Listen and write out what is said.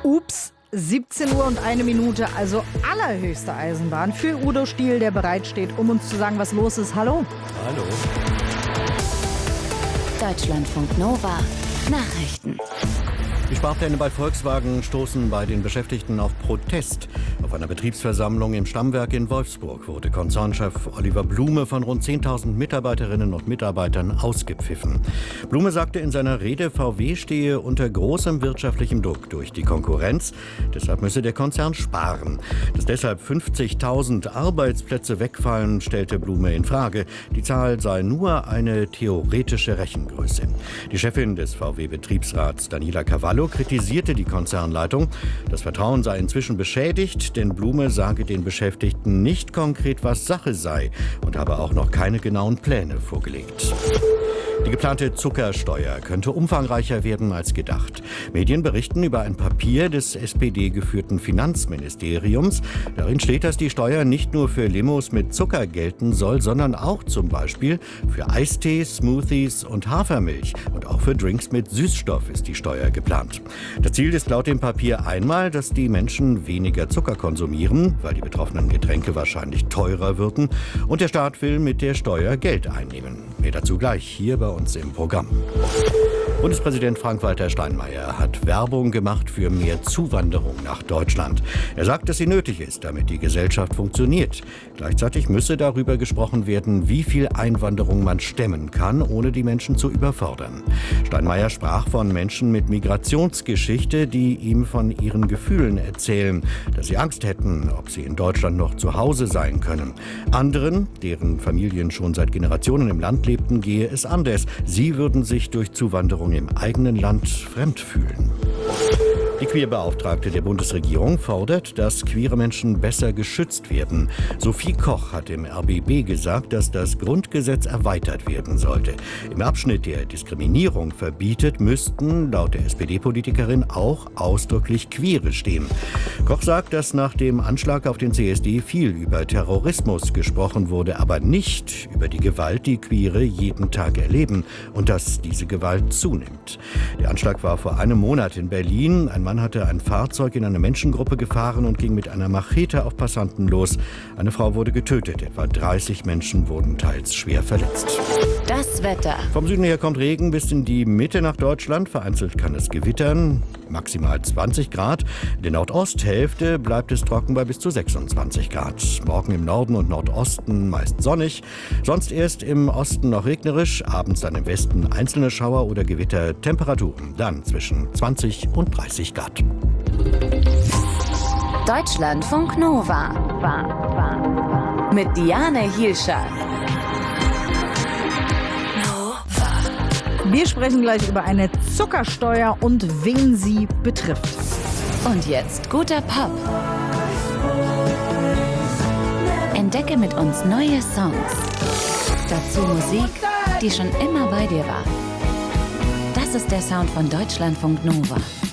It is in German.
Ups, 17 Uhr und 1 Minute, also allerhöchste Eisenbahn für Udo Stiel, der bereitsteht, um uns zu sagen, was los ist. Hallo. Hallo. Deutschlandfunk Nova Nachrichten. Die Sparpläne bei Volkswagen stoßen bei den Beschäftigten auf Protest. Auf einer Betriebsversammlung im Stammwerk in Wolfsburg wurde Konzernchef Oliver Blume von rund 10.000 Mitarbeiterinnen und Mitarbeitern ausgepfiffen. Blume sagte in seiner Rede, VW stehe unter großem wirtschaftlichem Druck durch die Konkurrenz. Deshalb müsse der Konzern sparen. Dass deshalb 50.000 Arbeitsplätze wegfallen, stellte Blume in Frage. Die Zahl sei nur eine theoretische Rechengröße. Die Chefin des VW-Betriebsrats, Daniela Cavallo, kritisierte die Konzernleitung. Das Vertrauen sei inzwischen beschädigt, denn Blume sage den Beschäftigten nicht konkret, was Sache sei und habe auch noch keine genauen Pläne vorgelegt. Die geplante Zuckersteuer könnte umfangreicher werden als gedacht. Medien berichten über ein Papier des SPD-geführten Finanzministeriums. Darin steht, dass die Steuer nicht nur für Limos mit Zucker gelten soll, sondern auch zum Beispiel für Eistee, Smoothies und Hafermilch. Und auch für Drinks mit Süßstoff ist die Steuer geplant. Das Ziel ist laut dem Papier einmal, dass die Menschen weniger Zucker konsumieren, weil die betroffenen Getränke wahrscheinlich teurer würden. Und der Staat will mit der Steuer Geld einnehmen. Mehr dazu gleich hier bei uns im Programm. Bundespräsident Frank-Walter Steinmeier hat Werbung gemacht für mehr Zuwanderung nach Deutschland. Er sagt, dass sie nötig ist, damit die Gesellschaft funktioniert. Gleichzeitig müsse darüber gesprochen werden, wie viel Einwanderung man stemmen kann, ohne die Menschen zu überfordern. Steinmeier sprach von Menschen mit Migrationsgeschichte, die ihm von ihren Gefühlen erzählen, dass sie Angst hätten, ob sie in Deutschland noch zu Hause sein können. Anderen, deren Familien schon seit Generationen im Land lebten, gehe es anders. Sie würden sich durch Zuwanderung im eigenen Land fremd fühlen. Die Queerbeauftragte der Bundesregierung fordert, dass queere Menschen besser geschützt werden. Sophie Koch hat im RBB gesagt, dass das Grundgesetz erweitert werden sollte. Im Abschnitt, der Diskriminierung verbietet, müssten, laut der SPD-Politikerin, auch ausdrücklich Queere stehen. Koch sagt, dass nach dem Anschlag auf den CSD viel über Terrorismus gesprochen wurde, aber nicht über die Gewalt, die Queere jeden Tag erleben und dass diese Gewalt zunimmt. Der Anschlag war vor einem Monat in Berlin. Ein Mann hatte ein Fahrzeug in eine Menschengruppe gefahren und ging mit einer Machete auf Passanten los. Eine Frau wurde getötet. Etwa 30 Menschen wurden teils schwer verletzt. Das Wetter. Vom Süden her kommt Regen bis in die Mitte nach Deutschland. Vereinzelt kann es gewittern. Maximal 20 Grad. In der Nordosthälfte bleibt es trocken bei bis zu 26 Grad. Morgen im Norden und Nordosten meist sonnig. Sonst erst im Osten noch regnerisch. Abends dann im Westen einzelne Schauer oder Gewitter. Temperaturen dann zwischen 20 und 30 Grad. Deutschlandfunk Nova. Mit Diane Hielscher. Wir sprechen gleich über eine Zuckersteuer und wen sie betrifft. Und jetzt guter Pop. Entdecke mit uns neue Songs. Dazu Musik, die schon immer bei dir war. Das ist der Sound von Deutschlandfunk Nova.